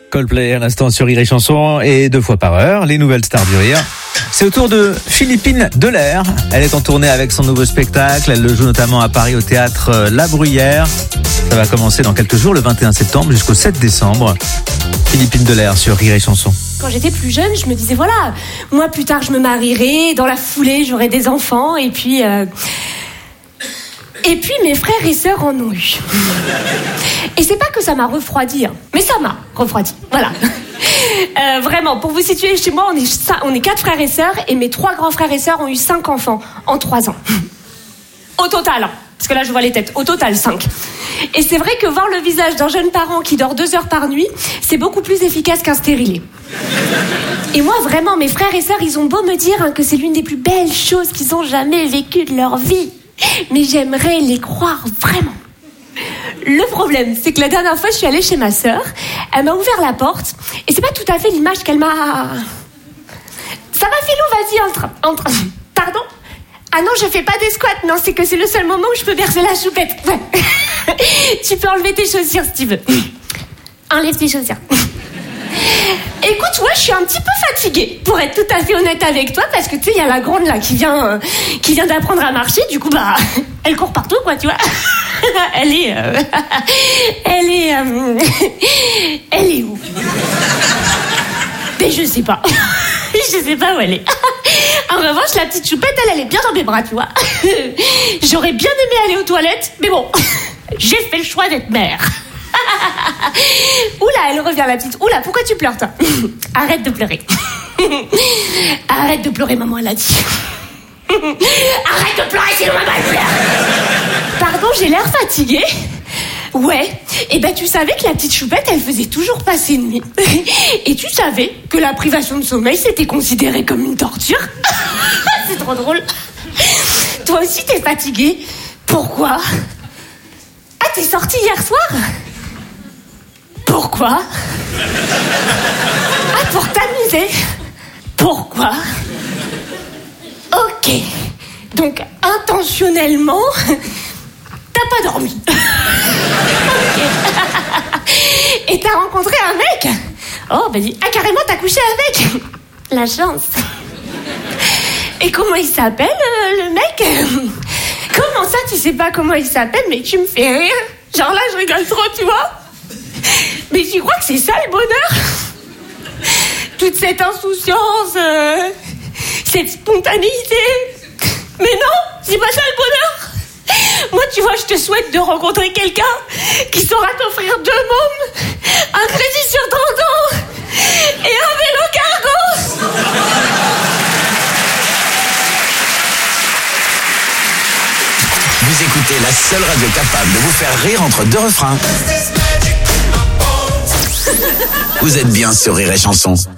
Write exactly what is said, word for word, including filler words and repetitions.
Coldplay à l'instant sur Rire et Chanson et deux fois par heure, les nouvelles stars du rire. C'est au tour de Philippine Delair. Elle est en tournée avec son nouveau spectacle. Elle le joue notamment à Paris au théâtre La Bruyère. Ça va commencer dans quelques jours, le vingt et un septembre jusqu'au sept décembre. Philippine Delair sur Rire et Chanson. Quand j'étais plus jeune, je me disais voilà, moi plus tard je me marierai, dans la foulée j'aurai des enfants et puis... Euh... Et puis mes frères et sœurs en ont eu. Et c'est pas que ça m'a refroidi, hein, mais ça m'a refroidi. Voilà. Euh, vraiment, pour vous situer, chez moi, on est, on est quatre frères et sœurs, et mes trois grands frères et sœurs ont eu cinq enfants en trois ans. Au total, hein, parce que là je vois les têtes, au total cinq. Et c'est vrai que voir le visage d'un jeune parent qui dort deux heures par nuit, c'est beaucoup plus efficace qu'un stérilet. Et moi, vraiment, mes frères et sœurs, ils ont beau me dire hein, que c'est l'une des plus belles choses qu'ils ont jamais vécues de leur vie. Mais j'aimerais les croire vraiment. Le problème, c'est que la dernière fois, je suis allée chez ma sœur. Elle m'a ouvert la porte. Et c'est pas tout à fait l'image qu'elle m'a... Ça va, Philou, vas-y, entre. entre. Pardon ? Ah non, je fais pas des squats. Non, c'est que c'est le seul moment où je peux bercer la choupette. Ouais. Tu peux enlever tes chaussures si tu veux. Enlève tes chaussures. Écoute, ouais, je suis un petit peu fatiguée, pour être tout à fait honnête avec toi, parce que tu sais, il y a la grande là qui vient, euh, qui vient d'apprendre à marcher. Du coup, bah, elle court partout, quoi, tu vois. Elle est, euh, elle est, euh, elle est où ? Mais je sais pas. Je sais pas où elle est. En revanche, la petite choupette, elle, elle est bien dans mes bras, tu vois. J'aurais bien aimé aller aux toilettes, mais bon, j'ai fait le choix d'être mère. Oula, elle revient la petite. Oula, pourquoi tu pleures, toi ? Arrête de pleurer. Arrête de pleurer, maman, elle a dit. Arrête de pleurer, sinon maman elle pleure. Pardon, j'ai l'air fatiguée. Ouais. Et ben tu savais que la petite choupette, elle faisait toujours passer nuit. Et tu savais que la privation de sommeil, c'était considéré comme une torture. C'est trop drôle. Toi aussi, t'es fatiguée. Pourquoi ? Ah, t'es sortie hier soir ? Pourquoi ? Ah, pour t'amuser. Pourquoi ? Ok. Donc, intentionnellement, t'as pas dormi. Okay. Et t'as rencontré un mec ? Oh, bah dis, ah, carrément, t'as couché avec ? La chance. Et comment il s'appelle, euh, le mec ? Comment ça, tu sais pas comment il s'appelle, mais tu me fais rire. Genre là, je rigole trop, tu vois ? Mais tu crois que c'est ça le bonheur ? Toute cette insouciance, euh, cette spontanéité. Mais non, c'est pas ça le bonheur. Moi, tu vois, je te souhaite de rencontrer quelqu'un qui saura t'offrir deux mômes, un crédit sur trente ans et un vélo cargo. Vous écoutez la seule radio capable de vous faire rire entre deux refrains. Vous êtes bien sur Rire et Chanson.